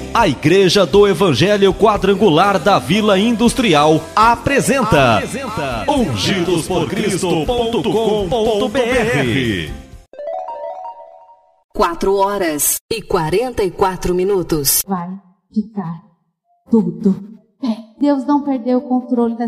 A Igreja do Evangelho Quadrangular da Vila Industrial apresenta ungidosporcristo.com.br. 4h44. Vai ficar tudo bem. Deus não perdeu o controle da